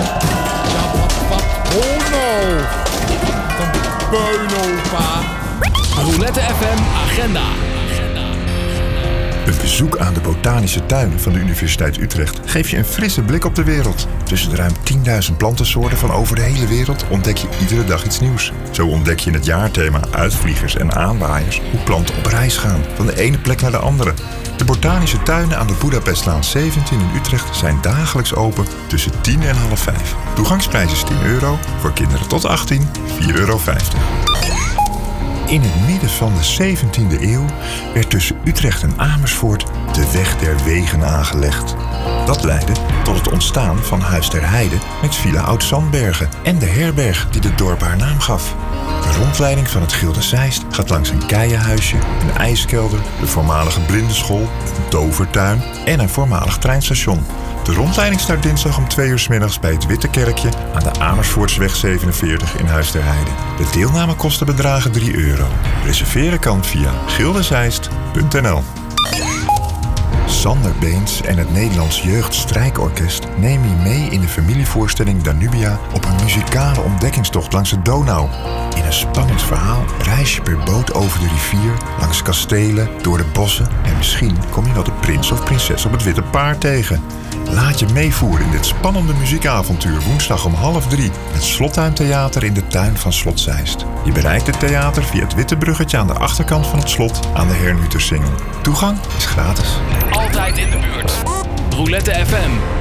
Oh no! Een beunopa. Roulette FM Agenda. Een bezoek aan de botanische tuin van de Universiteit Utrecht geeft je een frisse blik op de wereld. Tussen de ruim 10.000 plantensoorten van over de hele wereld ontdek je iedere dag iets nieuws. Zo ontdek je in het jaarthema Uitvliegers en Aanwaaiers hoe planten op reis gaan, van de ene plek naar de andere. De botanische tuinen aan de Boedapestlaan 17 in Utrecht zijn dagelijks open tussen 10 en half 5. Toegangsprijs is €10, voor kinderen tot 18 €4,50. In het midden van de 17e eeuw werd tussen Utrecht en Amersfoort de Weg der Wegen aangelegd. Dat leidde tot het ontstaan van Huis ter Heide met Villa Oud-Zandbergen en de herberg die het dorp haar naam gaf. De rondleiding van het Gilde Zeist gaat langs een keienhuisje, een ijskelder, de voormalige blindenschool, een tovertuin en een voormalig treinstation. De rondleiding start dinsdag om 2 uur 's middags bij het Witte Kerkje aan de Amersfoortsweg 47 in Huis ter Heide. De deelnamekosten bedragen €3. Reserveren kan via gildezeist.nl. Sander Beens en het Nederlands Jeugdstrijkorkest nemen je mee in de familievoorstelling Danubia op een muzikale ontdekkingstocht langs de Donau. In een spannend verhaal reis je per boot over de rivier, langs kastelen, door de bossen en misschien kom je wel de prins of prinses op het witte paard tegen. Laat je meevoeren in dit spannende muziekavontuur woensdag om 2:30 het Slottuintheater in de tuin van Slot Zeist. Je bereikt het theater via het witte bruggetje aan de achterkant van het slot aan de Hernutersingel. Toegang is gratis. Altijd in de buurt. Roulette FM.